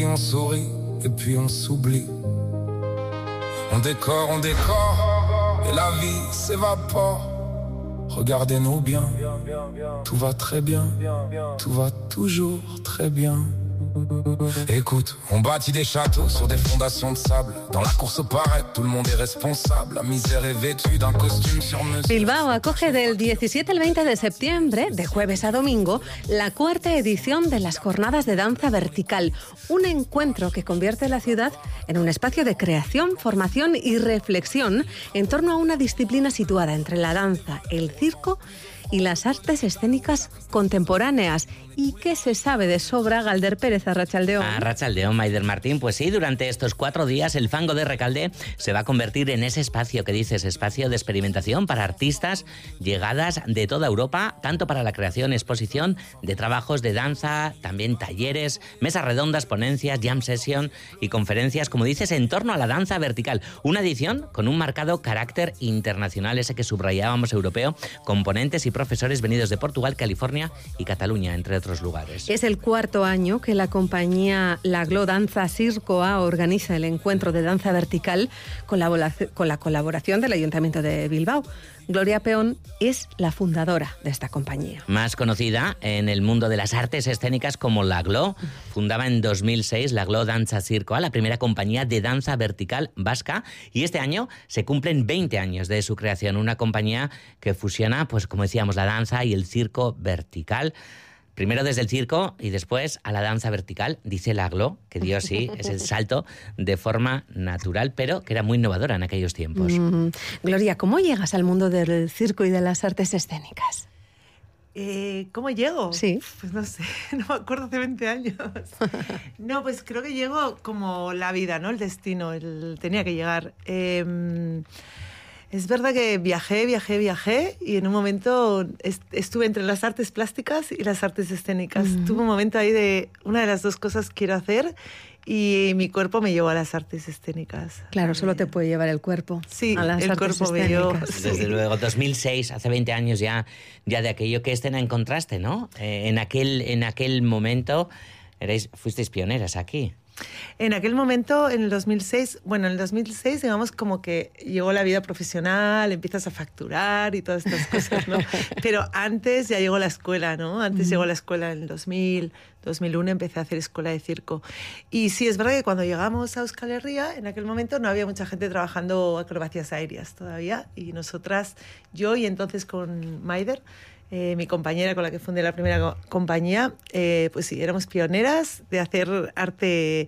on sourit, et puis on s'oublie. On décore, et la vie s'évapore. Regardez-nous bien, tout va très bien, tout va toujours très bien. Écoute, on bâtit des châteaux sur des fondations de sable. Dans la course au pareil, tout le monde est responsable. La misère est vêtue d'un costume sur mesure. Bilbao acoge del 17 al 20 de septiembre, de jueves a domingo, la cuarta edición de las Jornadas de Danza Vertical. Un encuentro que convierte la ciudad en un espacio de creación, formación y reflexión en torno a una disciplina situada entre la danza, el circo y las artes escénicas contemporáneas. ¿Y qué se sabe de sobra, Galder Pérez, Arratsaldeón? Arratsaldeón, Maider Martín. Pues sí, durante estos 4 días el Fango de Recalde se va a convertir en ese espacio que dices, espacio de experimentación para artistas llegadas de toda Europa, tanto para la creación, exposición de trabajos de danza, también talleres, mesas redondas, ponencias, jam session y conferencias, como dices, en torno a la danza vertical. Una edición con un marcado carácter internacional, ese que subrayábamos europeo, con ponentes y profesores venidos de Portugal, California y Cataluña, entre otros lugares. Es el 4º año que la compañía Laglo Danza Circoa organiza el encuentro de danza vertical con la colaboración del Ayuntamiento de Bilbao. Gloria Peón es la fundadora de esta compañía. Más conocida en el mundo de las artes escénicas como Laglo. Fundaba en 2006 Laglo Danza Circoa, la primera compañía de danza vertical vasca, y este año se cumplen 20 años de su creación. Una compañía que fusiona, pues como decíamos, la danza y el circo vertical. Primero desde el circo y después a la danza vertical, dice Laglo, que dio sí, es el salto de forma natural, pero que era muy innovadora en aquellos tiempos. Gloria, ¿cómo llegas al mundo del circo y de las artes escénicas? ¿Cómo llego? Sí. Pues no sé, no me acuerdo, hace 20 años. No, pues creo que llego como la vida, ¿no? El destino, tenía que llegar. Es verdad que viajé y en un momento estuve entre las artes plásticas y las artes escénicas. Tuve un momento ahí de una de las dos cosas quiero hacer y mi cuerpo me llevó a las artes escénicas. Claro, solo te puede llevar el cuerpo. Sí, a las el artes cuerpo escénicas. me llevó. Desde luego, 2006, hace 20 años ya de aquello. ¿Qué escena encontraste, no? En aquel momento fuisteis pioneras aquí. En aquel momento, en el 2006, digamos como que llegó la vida profesional, empiezas a facturar y todas estas cosas, ¿no? Pero antes ya llegó la escuela, ¿no? Antes llegó la escuela en el 2000, 2001 empecé a hacer escuela de circo. Y sí, es verdad que cuando llegamos a Euskal Herria, en aquel momento no había mucha gente trabajando acrobacias aéreas todavía, y nosotras, yo y entonces con Maider, mi compañera con la que fundé la primera compañía, pues sí, éramos pioneras de hacer arte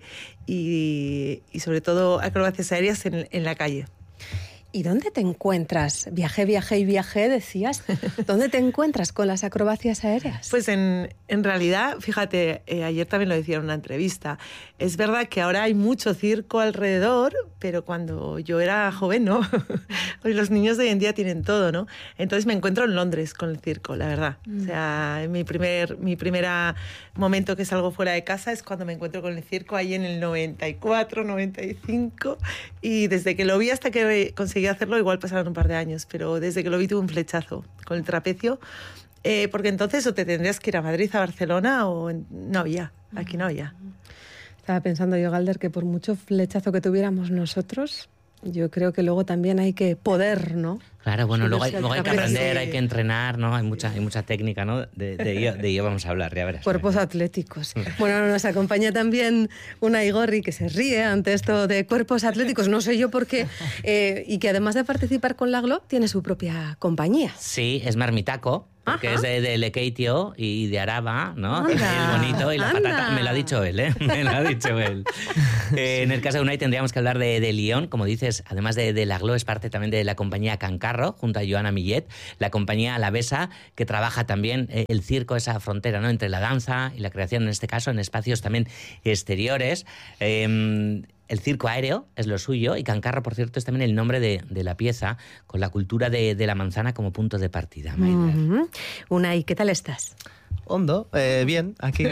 y sobre todo acrobacias aéreas en la calle. ¿Y dónde te encuentras? Viajé, decías. ¿Dónde te encuentras con las acrobacias aéreas? Pues en realidad, fíjate, ayer también lo decía en una entrevista, es verdad que ahora hay mucho circo alrededor, pero cuando yo era joven, ¿no? Hoy los niños de hoy en día tienen todo, ¿no? Entonces me encuentro en Londres con el circo, la verdad. O sea, mi primera momento que salgo fuera de casa es cuando me encuentro con el circo, ahí en el 94, 95, y desde que lo vi hasta que conseguí hacerlo, igual pasaron un par de años, pero desde que lo vi tuve un flechazo con el trapecio, porque entonces o te tendrías que ir a Madrid, a Barcelona, o no había, aquí no había. Estaba pensando yo, Galder, que por mucho flechazo que tuviéramos nosotros, yo creo que luego también hay que poder, ¿no? Claro, bueno, luego hay que aprender, sí. hay que entrenar, ¿no? Hay mucha técnica, ¿no? De ello vamos a hablar, ya verás. Cuerpos atléticos. Bueno, nos acompaña también una Igorri que se ríe ante esto de cuerpos atléticos, no sé yo por qué, y que además de participar con Laglo, tiene su propia compañía. Sí, es Marmitaco, porque Ajá. es de Lekeitio y de Araba, ¿no? Anda, Tiene el bonito y la anda. patata. Me lo ha dicho él, ¿eh? Me lo ha dicho él. En el caso de Unai tendríamos que hablar de Lyon, como dices, además de Laglo, es parte también de la compañía Cancarro, junto a Joana Millet, la compañía alavesa que trabaja también el circo, esa frontera, ¿no? Entre la danza y la creación, en este caso, en espacios también exteriores. El circo aéreo es lo suyo, y Cancarro, por cierto, es también el nombre de la pieza, con la cultura de la manzana como punto de partida. Unai, ¿qué tal estás? Hondo, bien, aquí.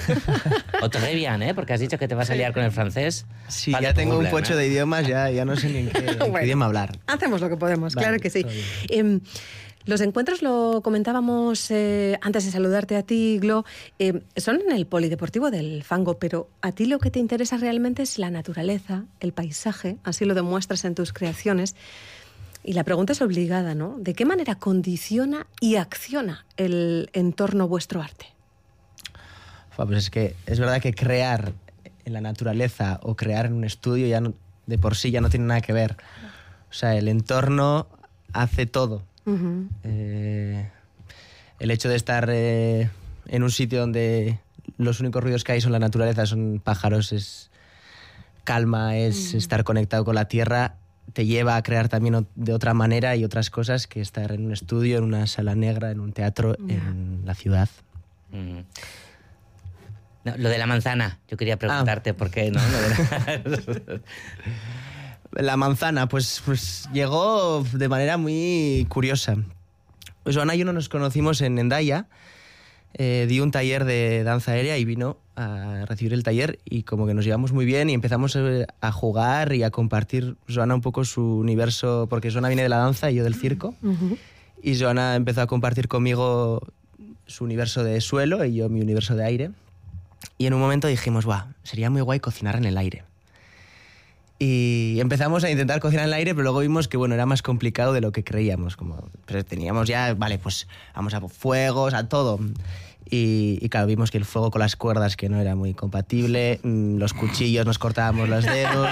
O te bien, ¿eh? Porque has dicho que te vas a liar con el francés. Sí, Vale, ya tengo un problema, pocho de idiomas, ya no sé ni en qué Bueno, idioma hablar. Hacemos lo que podemos, Vale, claro que sí. todo bien. Los encuentros, lo comentábamos antes de saludarte a ti, Glo, son en el Polideportivo del Fango, pero a ti lo que te interesa realmente es la naturaleza, el paisaje, así lo demuestras en tus creaciones. Y la pregunta es obligada, ¿no? ¿De qué manera condiciona y acciona el entorno vuestro arte? Pues es que es verdad que crear en la naturaleza o crear en un estudio ya no, de por sí ya no tiene nada que ver. O sea, el entorno hace todo. Uh-huh. El hecho de estar en un sitio donde los únicos ruidos que hay son la naturaleza, son pájaros, es calma, es estar conectado con la tierra, te lleva a crear también de otra manera y otras cosas que estar en un estudio, en una sala negra, en un teatro, en la ciudad. Mm. No, lo de la manzana, yo quería preguntarte por qué, ¿no? La manzana, pues llegó de manera muy curiosa. Pues Joana y yo nos conocimos en Hendaya, di un taller de danza aérea y vino a recibir el taller y como que nos llevamos muy bien y empezamos a jugar y a compartir Joana un poco su universo, porque Joana viene de la danza y yo del circo. Uh-huh. Y Joana empezó a compartir conmigo su universo de suelo y yo mi universo de aire. Y en un momento dijimos, sería muy guay cocinar en el aire. Y empezamos a intentar cocinar en el aire, pero luego vimos que era más complicado de lo que creíamos. Pero teníamos ya, pues vamos a fuegos, a todo. Y claro, vimos que el fuego con las cuerdas que no era muy compatible, los cuchillos, nos cortábamos los dedos.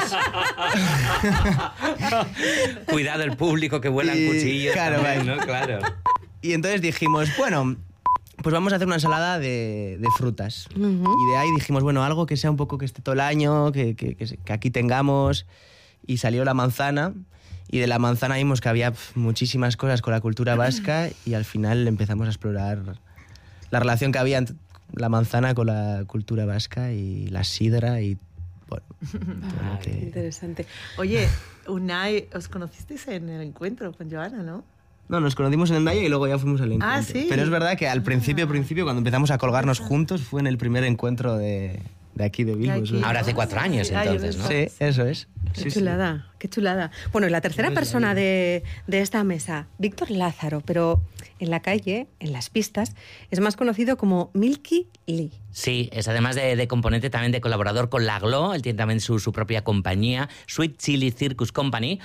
Cuidado el público que vuelan cuchillos. Claro, también, ¿no? Claro. Y entonces dijimos, pues vamos a hacer una ensalada de frutas. Uh-huh. Y de ahí dijimos, algo que sea un poco que esté todo el año, que aquí tengamos. Y salió la manzana. Y de la manzana vimos que había muchísimas cosas con la cultura vasca. Y al final empezamos a explorar la relación que había entre la manzana con la cultura vasca y la sidra y todo lo que... Interesante. Oye, Unai, os conocisteis en el encuentro con Joana, ¿no? No, nos conocimos en Hendaya y luego ya fuimos al encuentro. Ah, ¿sí? Pero es verdad que al principio, cuando empezamos a colgarnos juntos, fue en el primer encuentro de aquí de Bilbo. Ahora hace 4 años, entonces, ¿no? Sí, eso es. Qué chulada, qué chulada. Bueno, la tercera persona de esta mesa, Víctor Lázaro, pero en la calle, en las pistas, es más conocido como Milky Lee. Sí, es además de componente también de colaborador con la Glo, él tiene también su propia compañía, Sweet Chili Circus Company.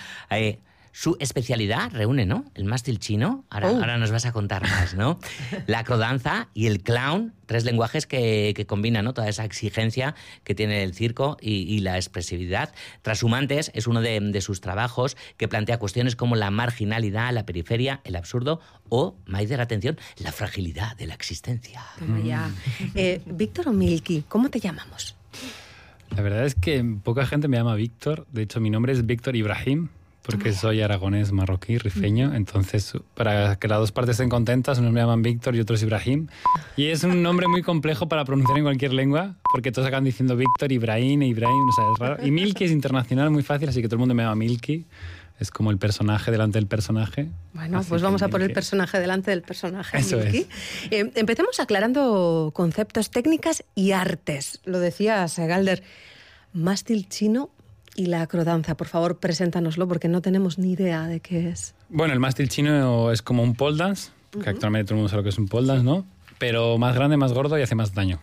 Su especialidad reúne, ¿no? El mástil chino, ahora nos vas a contar más, ¿no? La acrodanza y el clown, 3 lenguajes que combinan, ¿no? Toda esa exigencia que tiene el circo y la expresividad. Trashumantes es uno de sus trabajos que plantea cuestiones como la marginalidad, la periferia, el absurdo o, Maider, atención, la fragilidad de la existencia. Toma ya. Víctor o Milky, ¿cómo te llamamos? La verdad es que poca gente me llama Víctor. De hecho, mi nombre es Víctor Ibrahim, porque soy aragonés, marroquí, rifeño. Entonces, para que las dos partes estén contentas, unos me llaman Víctor y otros Ibrahim. Y es un nombre muy complejo para pronunciar en cualquier lengua, porque todos acaban diciendo Víctor, Ibrahim, o sea, es raro. Y Milky es internacional, muy fácil, así que todo el mundo me llama Milky. Es como el personaje delante del personaje. Bueno, así pues vamos a poner el personaje delante del personaje. Eso Milky. Empecemos aclarando conceptos, técnicas y artes. Lo decías, Galder, mástil chino y la acrodanza. Por favor, preséntanoslo porque no tenemos ni idea de qué es. Bueno, el mástil chino es como un pole dance, que actualmente todo el mundo sabe lo que es un pole dance, ¿no? Pero más grande, más gordo y hace más daño.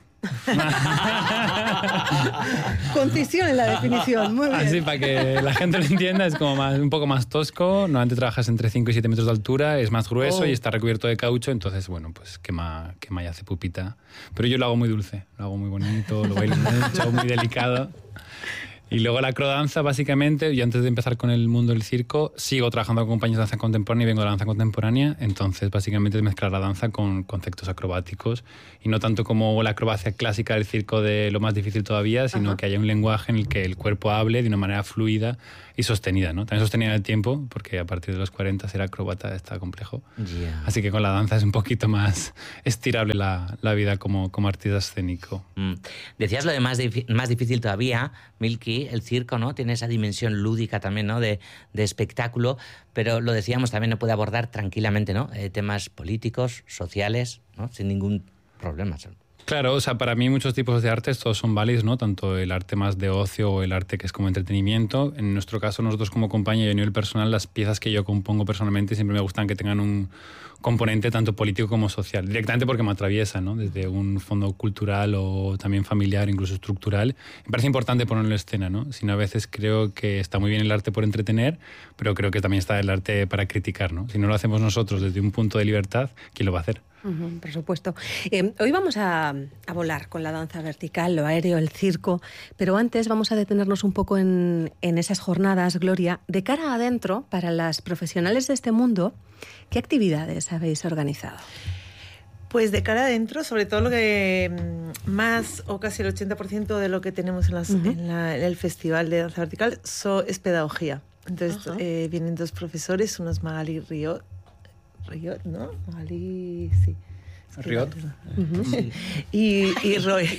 Concisión en la definición, muy bien. Así, para que la gente lo entienda, es como un poco más tosco. Normalmente trabajas entre 5 y 7 metros de altura, es más grueso y está recubierto de caucho, entonces, pues quema y hace pupita. Pero yo lo hago muy dulce, lo hago muy bonito, lo bailo mucho, muy delicado. Y luego la acrodanza, básicamente, yo antes de empezar con el mundo del circo, sigo trabajando con compañías de danza contemporánea y vengo de la danza contemporánea. Entonces, básicamente, es mezclar la danza con conceptos acrobáticos. Y no tanto como la acrobacia clásica del circo de lo más difícil todavía, sino que haya un lenguaje en el que el cuerpo hable de una manera fluida y sostenida, ¿no? También sostenida en el tiempo, porque a partir de los 40 ser acróbata está complejo. Yeah. Así que con la danza es un poquito más estirable la vida como artista escénico. Decías lo de más difícil todavía, Milky, el circo, ¿no? Tiene esa dimensión lúdica también, ¿no? De espectáculo, pero lo decíamos, también no puede abordar tranquilamente, ¿no? Temas políticos, sociales, ¿no? Sin ningún problema. Claro, o sea, para mí muchos tipos de artes todos son válidos, ¿no? Tanto el arte más de ocio o el arte que es como entretenimiento. En nuestro caso, nosotros como compañía y a nivel personal, las piezas que yo compongo personalmente siempre me gustan que tengan un componente tanto político como social, directamente porque me atraviesa, ¿no? Desde un fondo cultural o también familiar, incluso estructural. Me parece importante ponerlo en escena, ¿no? Si no, a veces creo que está muy bien el arte por entretener, pero creo que también está el arte para criticar, ¿no? Si no lo hacemos nosotros desde un punto de libertad, ¿quién lo va a hacer? Por supuesto. Hoy vamos a volar con la danza vertical, lo aéreo, el circo, pero antes vamos a detenernos un poco en esas jornadas, Gloria. De cara adentro, para las profesionales de este mundo, ¿qué actividades habéis organizado? Pues de cara adentro, sobre todo lo que más o casi el 80% de lo que tenemos en el Festival de Danza Vertical es pedagogía. Entonces vienen dos profesores, unos Magali Riot, ¿no? Magali, sí. Riot. Sí. Y Roy.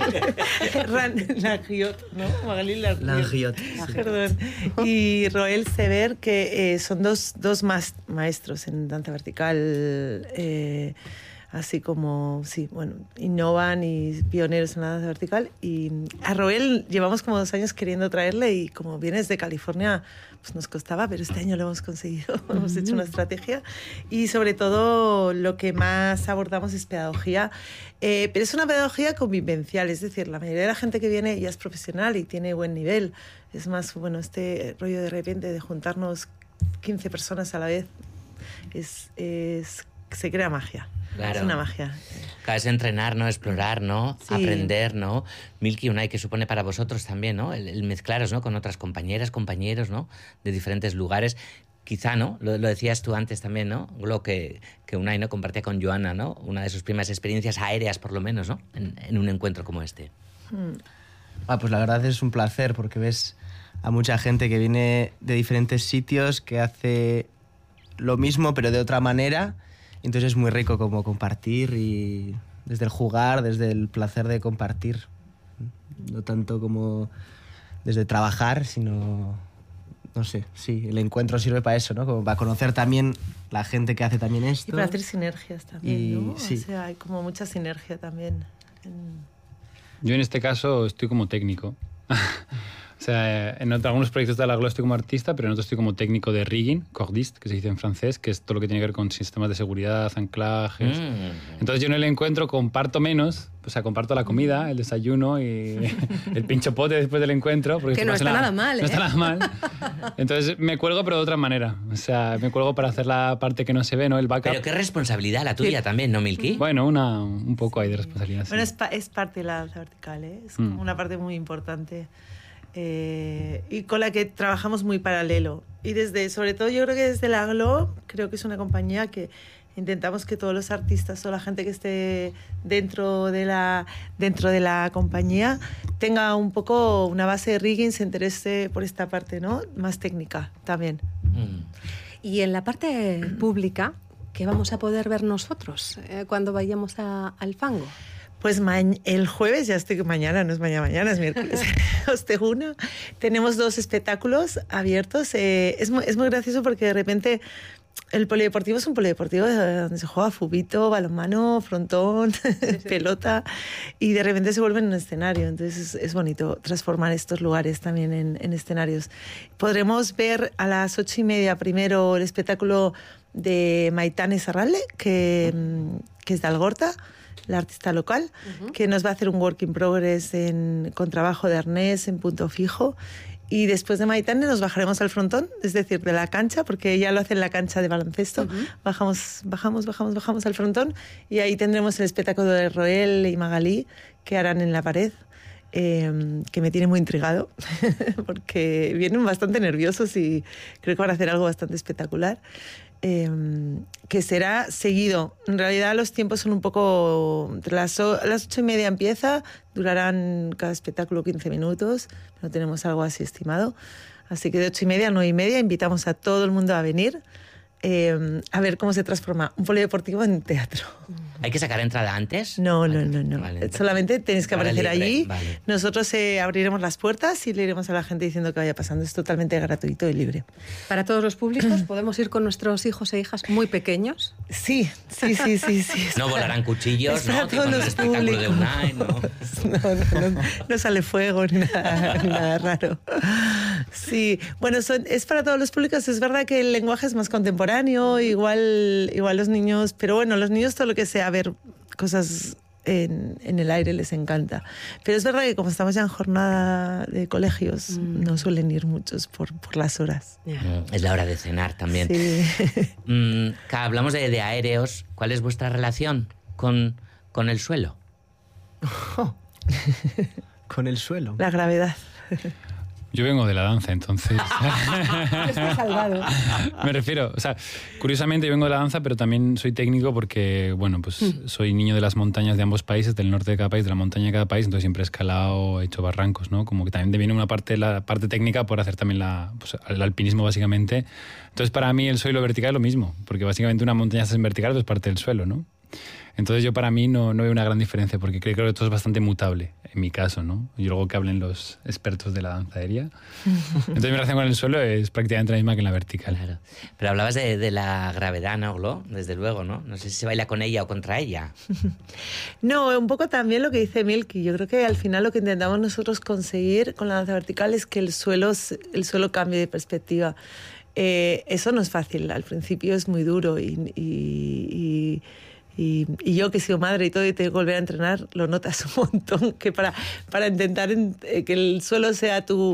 Langiot, ¿no? Magali Langiot. Perdón. Y Roel Sever, que son dos maestros en danza vertical, así como, sí, bueno, innovan y pioneros en la danza vertical. Y a Roel llevamos como 2 años queriendo traerle y como vienes de California, pues nos costaba, pero este año lo hemos conseguido. Hemos hecho una estrategia y sobre todo lo que más abordamos es pedagogía, pero es una pedagogía convivencial, es decir, la mayoría de la gente que viene ya es profesional y tiene buen nivel. Es más, bueno, este rollo de repente de juntarnos 15 personas a la vez se crea magia. Claro. Es una magia. Claro, es entrenar, ¿no? Explorar, ¿no? Sí. Aprender, ¿no? Milky Unai, que supone para vosotros también, ¿no? El mezclaros, ¿no? Con otras compañeras, compañeros, ¿no? De diferentes lugares. Quizá, ¿no? Lo decías tú antes también, ¿no? Lo que Unai, ¿no? Compartía con Joana, ¿no? Una de sus primeras experiencias aéreas, por lo menos, ¿no? En un encuentro como este. Pues la verdad es un placer porque ves a mucha gente que viene de diferentes sitios, que hace lo mismo pero de otra manera. Entonces es muy rico como compartir y desde el jugar, desde el placer de compartir. No tanto como desde trabajar, sino, no sé, sí, el encuentro sirve para eso, ¿no? Como para conocer también la gente que hace también esto. Y para hacer sinergias también, ¿no? Sí. O sea, hay como mucha sinergia también. Yo en este caso estoy como técnico. O sea, en algunos proyectos de la Glo estoy como artista, pero en otros estoy como técnico de rigging, cordiste, que se dice en francés, que es todo lo que tiene que ver con sistemas de seguridad, anclajes. Entonces yo en el encuentro comparto menos, o sea, comparto la comida, el desayuno y el pincho pote después del encuentro. Porque que no está nada mal, ¿eh? No está nada mal. Entonces me cuelgo, pero de otra manera. O sea, me cuelgo para hacer la parte que no se ve, ¿no? El backup. Pero qué responsabilidad la tuya también, ¿no, Milky? Bueno, un poco hay de responsabilidad. Bueno, sí. es parte de la danza vertical, ¿eh? Es como una parte muy importante. Y con la que trabajamos muy paralelo. Y sobre todo yo creo que desde la Glo, creo que es una compañía que intentamos que todos los artistas o la gente que esté dentro de la compañía tenga un poco una base de rigging, se interese por esta parte, ¿no? Más técnica también. Y en la parte pública, ¿qué vamos a poder ver nosotros cuando vayamos al fango? Pues el jueves, mañana, no es mañana, es miércoles, Osteguna, tenemos 2 espectáculos abiertos. Es muy gracioso porque de repente el polideportivo es un polideportivo donde se juega fubito, balonmano, frontón, pelota, y de repente se vuelve en un escenario. Entonces es bonito transformar estos lugares también en escenarios. Podremos ver a las 8:30 primero el espectáculo de Maitane Sarralde, que es de Algorta, la artista local, que nos va a hacer un work in progress con trabajo de arnés en punto fijo. Y después de Maitane nos bajaremos al frontón, es decir, de la cancha, porque ella lo hace en la cancha de baloncesto. Bajamos al frontón y ahí tendremos el espectáculo de Roel y Magalí que harán en la pared, que me tiene muy intrigado, porque vienen bastante nerviosos y creo que van a hacer algo bastante espectacular. Que será seguido. En realidad los tiempos son un poco... A las 8:30 empieza, durarán cada espectáculo 15 minutos, no tenemos algo así estimado. Así que de 8:30 a 9:30 invitamos a todo el mundo a venir a ver cómo se transforma un polideportivo en teatro. ¿Hay que sacar entrada antes? No. Vale. Solamente tenéis que Entrada aparecer libre, allí. vale. Nosotros abriremos las puertas y le iremos a la gente diciendo que vaya pasando. Es totalmente gratuito y libre. Para todos los públicos, ¿podemos ir con nuestros hijos e hijas muy pequeños? Sí. No volarán cuchillos, Es para ¿no? Que todos con el los espectáculo de públicos. Unai, ¿no? No sale fuego ni nada raro. Sí, bueno, es para todos los públicos. Es verdad que el lenguaje es más contemporáneo, igual los niños, pero bueno, los niños todo lo que sea ver cosas en el aire les encanta. Pero es verdad que como estamos ya en jornada de colegios, no suelen ir muchos por las horas. Es la hora de cenar también. Sí. Hablamos de aéreos. ¿Cuál es vuestra relación con el suelo? Con el suelo. La gravedad. Yo vengo de la danza, entonces... Está salvado. Me refiero, o sea, curiosamente yo vengo de la danza, pero también soy técnico porque, bueno, pues soy niño de las montañas de ambos países, del norte de cada país, de la montaña de cada país, entonces siempre he escalado, he hecho barrancos, ¿no? Como que también viene una parte, la parte técnica por hacer también el alpinismo, básicamente. Entonces, para mí el suelo y lo vertical es lo mismo, porque básicamente una montaña está en vertical, pues parte del suelo, ¿no? Entonces yo para mí no veo una gran diferencia porque creo que todo es bastante mutable, en mi caso, ¿no? Y luego que hablen los expertos de la danza aérea. Entonces mi relación con el suelo es prácticamente la misma que en la vertical. Claro. Pero hablabas de la gravedad, ¿no, Glo? Desde luego, ¿no? No sé si se baila con ella o contra ella. No, un poco también lo que dice Milky. Yo creo que al final lo que intentamos nosotros conseguir con la danza vertical es que el suelo cambie de perspectiva. Eso no es fácil, al principio es muy duro y yo que he sido madre y todo y tengo que volver a entrenar, lo notas un montón, que para intentar que el suelo sea tu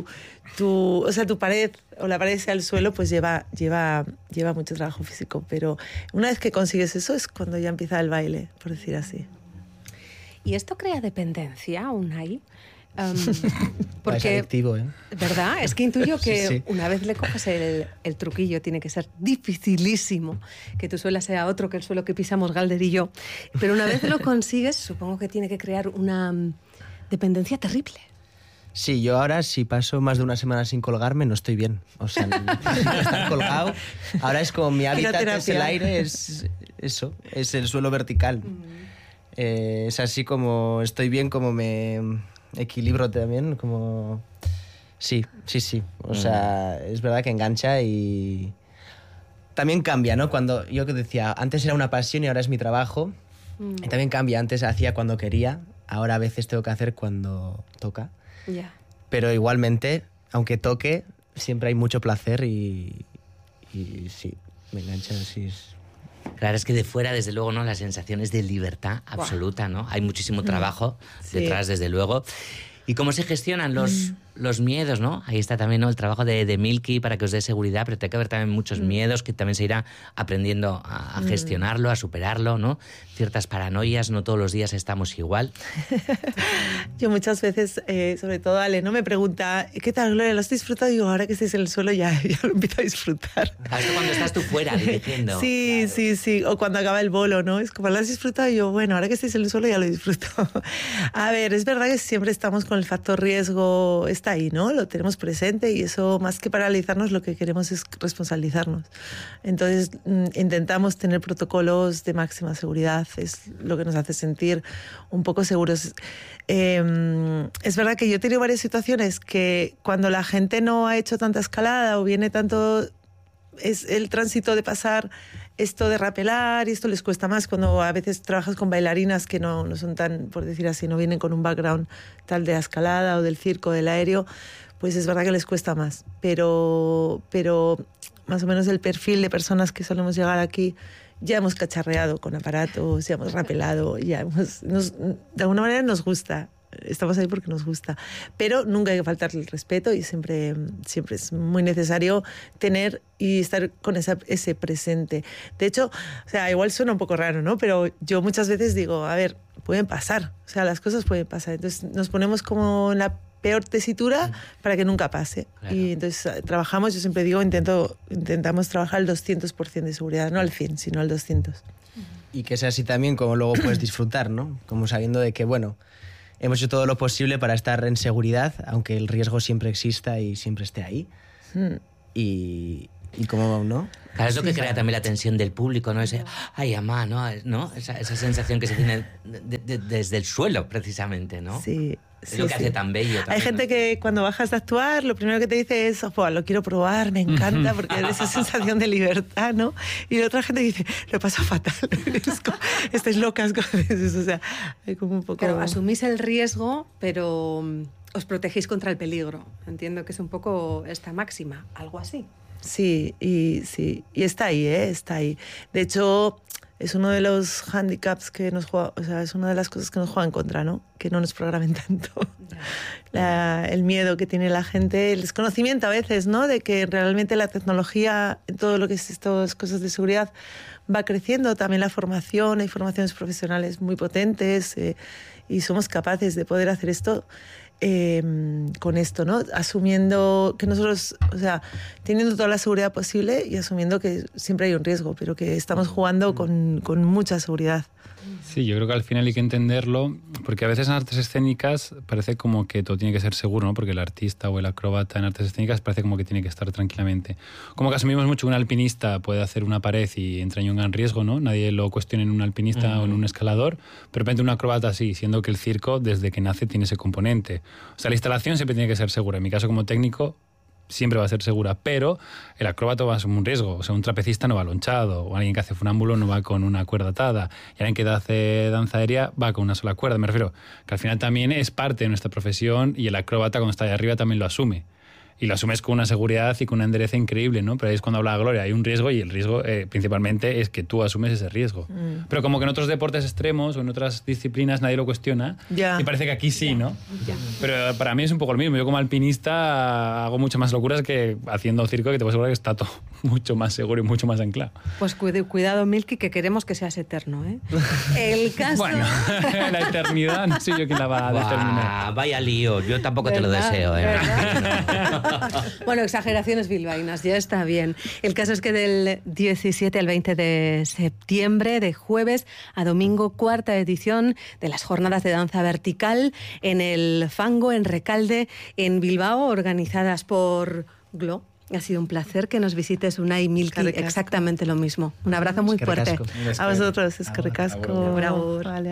pared o la pared sea el suelo, pues lleva mucho trabajo físico, pero una vez que consigues eso es cuando ya empieza el baile, por decir así. ¿Y esto crea dependencia, Unai? Es Porque, adictivo, ¿eh? ¿verdad? Es que intuyo que Sí. una vez le coges el truquillo, tiene que ser dificilísimo que tu suelo sea otro que el suelo que pisamos Galder y yo. Pero una vez lo consigues, supongo que tiene que crear una dependencia terrible. Sí, yo ahora si paso más de una semana sin colgarme no estoy bien. O sea, no estar colgado. Ahora es como mi hábitat, es el aire, es eso, es el suelo vertical. Es así como estoy bien, como me equilibro también, como... Sí. O sea, es verdad que engancha y... También cambia, ¿no? Cuando yo que decía, antes era una pasión y ahora es mi trabajo. Y también cambia, antes hacía cuando quería, ahora a veces tengo que hacer cuando toca. Ya. Pero igualmente, aunque toque, siempre hay mucho placer y sí, me engancha, sí. Claro, es que de fuera, desde luego, ¿no? La sensación es de libertad absoluta, ¿no? Hay muchísimo trabajo detrás, desde luego. ¿Y cómo se gestionan los miedos, no? Ahí está también, ¿no? El trabajo de Milky para que os dé seguridad, pero tiene que haber también muchos miedos que también se irá aprendiendo a gestionarlo, a superarlo, ¿no? Ciertas paranoias, no todos los días estamos igual. Yo muchas veces, sobre todo Ale, ¿no? Me pregunta, ¿qué tal, Gloria? ¿Lo has disfrutado? Y digo, ahora que estáis en el suelo ya lo empiezo a disfrutar. Esto cuando estás tú fuera dirigiendo. Sí, claro. sí. O cuando acaba el bolo, ¿no? Es como, ¿lo has disfrutado? Y yo, bueno, ahora que estáis en el suelo ya lo disfruto. A ver, es verdad que siempre estamos con el factor riesgo, está ahí, ¿no? Lo tenemos presente y eso, más que paralizarnos, lo que queremos es responsabilizarnos. Entonces, intentamos tener protocolos de máxima seguridad, es lo que nos hace sentir un poco seguros. Es verdad que yo he tenido varias situaciones que cuando la gente no ha hecho tanta escalada o viene tanto... Es el tránsito de pasar esto de rapelar y esto les cuesta más cuando a veces trabajas con bailarinas que no son tan, por decir así, no vienen con un background tal de la escalada o del circo, del aéreo, pues es verdad que les cuesta más. Pero más o menos el perfil de personas que solemos llegar aquí ya hemos cacharreado con aparatos, ya hemos rapelado, de alguna manera nos gusta. Estamos ahí porque nos gusta, pero nunca hay que faltarle el respeto y siempre es muy necesario tener y estar con ese presente. De hecho, o sea, igual suena un poco raro, ¿no? Pero yo muchas veces digo, a ver, pueden pasar, o sea, las cosas pueden pasar. Entonces nos ponemos como en la peor tesitura para que nunca pase. Claro. Y entonces trabajamos, yo siempre digo, intentamos trabajar al 200% de seguridad, no al 100, sino al 200. Y que sea así también como luego puedes disfrutar, ¿no? Como sabiendo de que, bueno, hemos hecho todo lo posible para estar en seguridad, aunque el riesgo siempre exista y siempre esté ahí. Y Y como, ¿no? Claro, es lo que crea también la tensión del público, ¿no? Ese, ay, amá, ¿no? Esa sensación que se tiene desde el suelo, precisamente, ¿no? Sí. Es lo que hace tan bello. También, hay gente ¿no? que cuando bajas de actuar, lo primero que te dice es, lo quiero probar, me encanta, porque es esa sensación de libertad, ¿no? Y otra gente dice, lo pasa fatal, estáis locas. O sea, hay como un poco... Pero asumís el riesgo, pero os protegéis contra el peligro. Entiendo que es un poco esta máxima, algo así. Sí, y está ahí, está ahí. De hecho, es uno de los handicaps que nos juega, o sea, es una de las cosas que nos juega en contra, ¿no? Que no nos programen tanto. El miedo que tiene la gente, el desconocimiento a veces, ¿no? De que realmente la tecnología, en todo lo que es estas cosas de seguridad, va creciendo. También la formación, hay formaciones profesionales muy potentes y somos capaces de poder hacer esto. Con esto, ¿no? Asumiendo que nosotros, o sea, teniendo toda la seguridad posible y asumiendo que siempre hay un riesgo, pero que estamos jugando con mucha seguridad. Sí, yo creo que al final hay que entenderlo, porque a veces en artes escénicas parece como que todo tiene que ser seguro, ¿no? Porque el artista o el acróbata en artes escénicas parece como que tiene que estar tranquilamente. Como que asumimos mucho que un alpinista puede hacer una pared y entra en un gran riesgo, ¿no? Nadie lo cuestiona en un alpinista o en un escalador, pero de repente un acróbata sí, siendo que el circo desde que nace tiene ese componente. O sea, la instalación siempre tiene que ser segura. En mi caso como técnico siempre va a ser segura, pero el acróbata va a asumir un riesgo. O sea, un trapecista no va lonchado, o alguien que hace funámbulo no va con una cuerda atada, y alguien que hace danza aérea va con una sola cuerda. Me refiero que al final también es parte de nuestra profesión y el acróbata cuando está ahí arriba también lo asume. Y lo asumes con una seguridad y con una endereza increíble, ¿no? Pero ahí es cuando habla Gloria, hay un riesgo y el riesgo principalmente es que tú asumes ese riesgo. Pero como que en otros deportes extremos o en otras disciplinas nadie lo cuestiona y parece que aquí sí, ¿no? Pero para mí es un poco lo mismo. Yo como alpinista hago muchas más locuras que haciendo circo, que te puedo asegurar que está todo mucho más seguro y mucho más anclado. Pues cuidado, Milky, que queremos que seas eterno, ¿eh? El caso... Bueno, la eternidad no sé yo quién la va a determinar. Vaya lío, yo tampoco te lo ¿Verdad? deseo, ¿eh? Bueno, exageraciones bilbaínas, ya está bien. El caso es que del 17 al 20 de septiembre, de jueves a domingo, 4ª edición de las Jornadas de Danza Vertical en el Fango, en Recalde, en Bilbao, organizadas por GLO. Ha sido un placer que nos visites, Unai, Milky, exactamente lo mismo. Un abrazo muy fuerte. A vosotros, es que recasco. Bravo. Vale.